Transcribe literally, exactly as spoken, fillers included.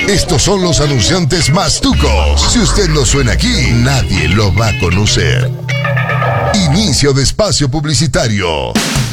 Estos son los anunciantes más tucos. Si usted no suena aquí, nadie lo va a conocer. Inicio de espacio publicitario.